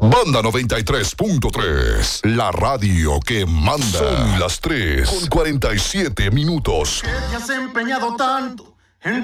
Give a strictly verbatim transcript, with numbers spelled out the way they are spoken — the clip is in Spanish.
Banda noventa y tres punto tres, la radio que manda. Son las tres con cuarenta y siete minutos. ¿Qué te has empeñado tanto